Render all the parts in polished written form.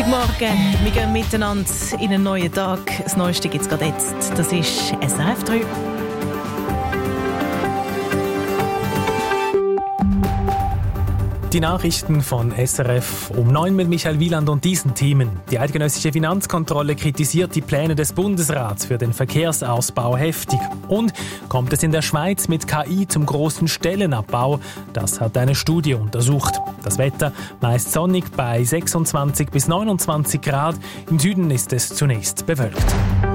Freitagmorgen, wir gehen miteinander in einen neuen Tag. Das Neueste gibt es gerade jetzt. Das ist SRF 3. Die Nachrichten von SRF um 9 mit Michael Wieland und diesen Themen. Die eidgenössische Finanzkontrolle kritisiert die Pläne des Bundesrats für den Verkehrsausbau heftig. Und kommt es in der Schweiz mit KI zum großen Stellenabbau? Das hat eine Studie untersucht. Das Wetter meist sonnig bei 26 bis 29 Grad. Im Süden ist es zunächst bewölkt.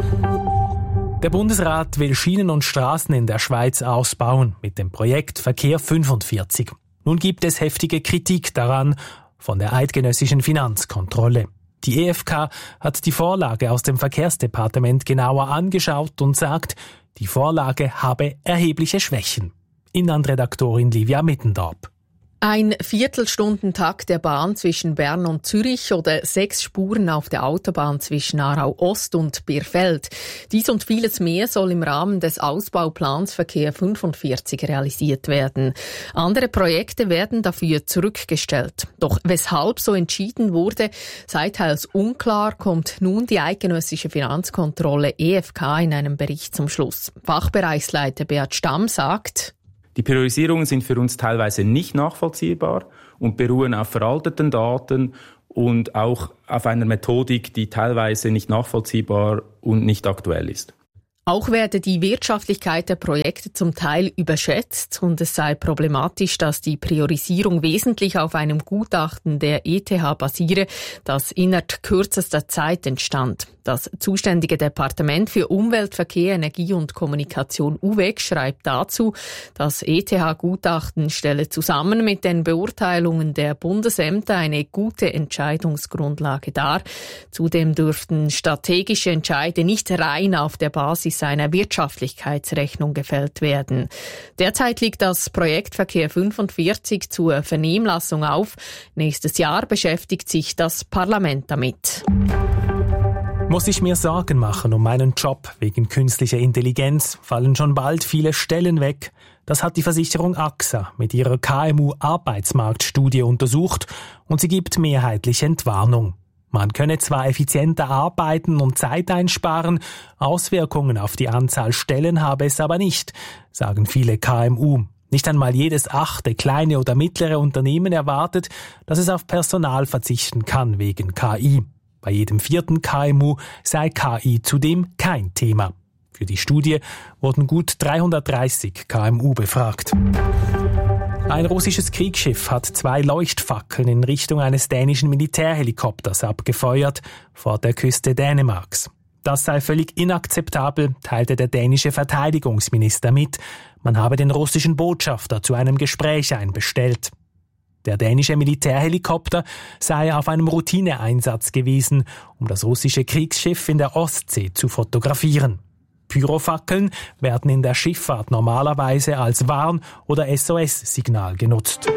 Der Bundesrat will Schienen und Straßen in der Schweiz ausbauen mit dem Projekt Verkehr 45. Nun gibt es heftige Kritik daran von der eidgenössischen Finanzkontrolle. Die EFK hat die Vorlage aus dem Verkehrsdepartement genauer angeschaut und sagt, die Vorlage habe erhebliche Schwächen. Inlandredaktorin Livia Mittendorp. Ein Viertelstundentakt der Bahn zwischen Bern und Zürich oder 6 Spuren auf der Autobahn zwischen Aarau Ost und Birfeld. Dies und vieles mehr soll im Rahmen des Ausbauplans Verkehr 45 realisiert werden. Andere Projekte werden dafür zurückgestellt. Doch weshalb so entschieden wurde, sei teils unklar, kommt nun die eidgenössische Finanzkontrolle EFK in einem Bericht zum Schluss. Fachbereichsleiter Beat Stamm sagt: Die Priorisierungen sind für uns teilweise nicht nachvollziehbar und beruhen auf veralteten Daten und auch auf einer Methodik, die teilweise nicht nachvollziehbar und nicht aktuell ist. Auch werde die Wirtschaftlichkeit der Projekte zum Teil überschätzt und es sei problematisch, dass die Priorisierung wesentlich auf einem Gutachten der ETH basiere, das innerhalb kürzester Zeit entstand. Das zuständige Departement für Umwelt, Verkehr, Energie und Kommunikation UVEC schreibt dazu, das ETH-Gutachten stelle zusammen mit den Beurteilungen der Bundesämter eine gute Entscheidungsgrundlage dar. Zudem dürften strategische Entscheide nicht rein auf der Basis einer Wirtschaftlichkeitsrechnung gefällt werden. Derzeit liegt das Projekt Verkehr 45 zur Vernehmlassung auf. Nächstes Jahr beschäftigt sich das Parlament damit. Muss ich mir Sorgen machen um meinen Job? Wegen künstlicher Intelligenz fallen schon bald viele Stellen weg. Das hat die Versicherung AXA mit ihrer KMU-Arbeitsmarktstudie untersucht und sie gibt mehrheitlich Entwarnung. Man könne zwar effizienter arbeiten und Zeit einsparen, Auswirkungen auf die Anzahl Stellen habe es aber nicht, sagen viele KMU. Nicht einmal jedes 8. kleine oder mittlere Unternehmen erwartet, dass es auf Personal verzichten kann wegen KI. Bei jedem 4. KMU sei KI zudem kein Thema. Für die Studie wurden gut 330 KMU befragt. Ein russisches Kriegsschiff hat 2 Leuchtfackeln in Richtung eines dänischen Militärhelikopters abgefeuert vor der Küste Dänemarks. Das sei völlig inakzeptabel, teilte der dänische Verteidigungsminister mit. Man habe den russischen Botschafter zu einem Gespräch einbestellt. Der dänische Militärhelikopter sei auf einem Routineeinsatz gewesen, um das russische Kriegsschiff in der Ostsee zu fotografieren. Pyrofackeln werden in der Schifffahrt normalerweise als Warn- oder SOS-Signal genutzt.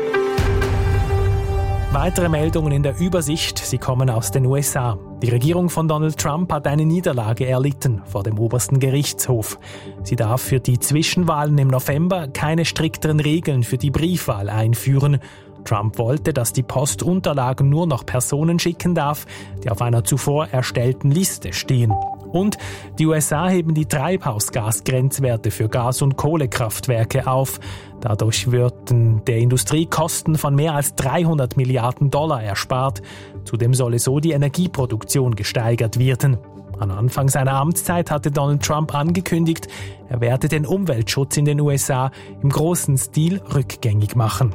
Weitere Meldungen in der Übersicht, sie kommen aus den USA. Die Regierung von Donald Trump hat eine Niederlage erlitten vor dem obersten Gerichtshof. Sie darf für die Zwischenwahlen im November keine strikteren Regeln für die Briefwahl einführen. Trump wollte, dass die Post Unterlagen nur noch Personen schicken darf, die auf einer zuvor erstellten Liste stehen. Und die USA heben die Treibhausgasgrenzwerte für Gas- und Kohlekraftwerke auf. Dadurch würden der Industrie Kosten von mehr als $300 Milliarden erspart. Zudem solle so die Energieproduktion gesteigert werden. Am Anfang seiner Amtszeit hatte Donald Trump angekündigt, er werde den Umweltschutz in den USA im großen Stil rückgängig machen.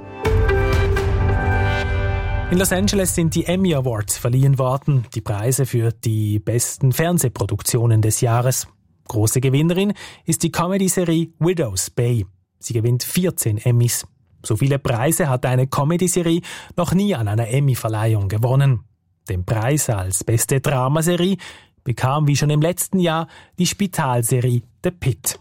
In Los Angeles sind die Emmy Awards verliehen worden, die Preise für die besten Fernsehproduktionen des Jahres. Große Gewinnerin ist die Comedy-Serie Widow's Bay. Sie gewinnt 14 Emmys. So viele Preise hat eine Comedy-Serie noch nie an einer Emmy-Verleihung gewonnen. Den Preis als beste Dramaserie bekam wie schon im letzten Jahr die Spitalserie The Pitt.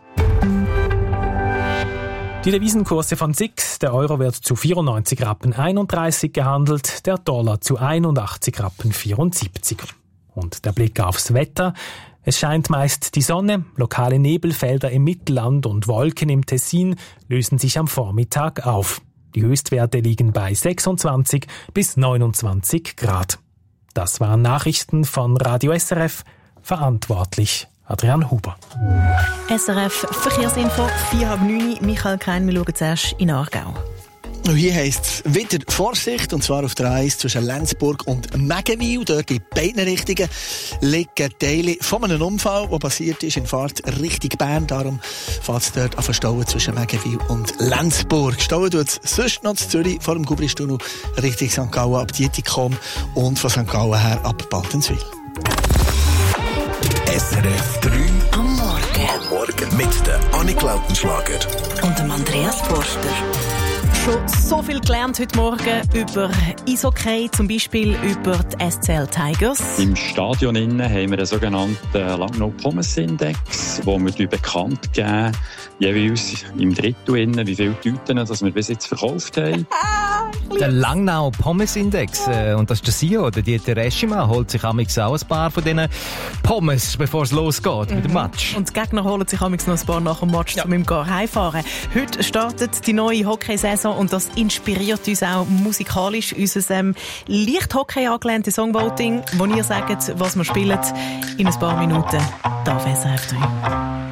Die Devisenkurse von SIX, der Euro wird zu 94,31 Rappen gehandelt, der Dollar zu 81,74 Rappen. Und der Blick aufs Wetter. Es scheint meist die Sonne, lokale Nebelfelder im Mittelland und Wolken im Tessin lösen sich am Vormittag auf. Die Höchstwerte liegen bei 26 bis 29 Grad. Das waren Nachrichten von Radio SRF. Verantwortlich Adrian Huber. SRF Verkehrsinfo, 8:30. Michael Krein, wir schauen zuerst in Aargau. Und hier heisst es wieder Vorsicht, und zwar auf der A1 zwischen Lenzburg und Mägenwil. Dort in beiden Richtungen liegen Teile von einem Unfall, der passiert ist in Fahrt Richtung Bern. Darum fährt es dort an Verstauen zwischen Mägenwil und Lenzburg. Stauen tut es sonst noch zu Zürich vor dem Gubristunnel Richtung St. Gallen ab Dietikon und von St. Gallen her ab Baltenswil. SRF 3 am Morgen. Am Morgen mit der Annik Lautenschlager Und dem Andreas Forster. Schon so viel gelernt heute Morgen über Eishockey, zum Beispiel über die SCL Tigers. Im Stadion innen haben wir einen sogenannten Langnau-Pommes-Index, wo wir bekannt geben, jeweils im Drittel innen, wie viele Tüten dass wir bis jetzt verkauft haben. Der Langnau-Pommes-Index, und das ist der CEO, der Dieter Eschimann, holt sich amigs auch ein paar von diesen Pommes, bevor es losgeht mit dem Match. Und die Gegner holen sich amigs noch ein paar nach dem Match, um im Gar heimfahren. Heute startet die neue Hockeysaison und das inspiriert uns auch musikalisch. Unser leicht Hockey angelehnte Songvoting, wo ihr sagt, was wir spielen, in ein paar Minuten. Da auf SRF 3.